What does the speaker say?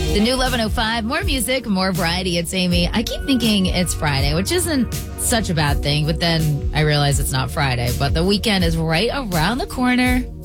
The new 11:05, more music, more variety. It's Amy. I keep thinking it's Friday, which isn't such a bad thing, but then I realize it's not Friday. But the weekend is right around the corner.